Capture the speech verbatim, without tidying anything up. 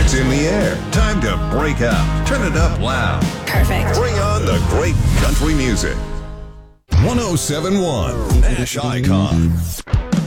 It's in the air. Time to break out. Turn it up loud. Perfect. Bring on the great country music. one oh seven point one Nash Icon.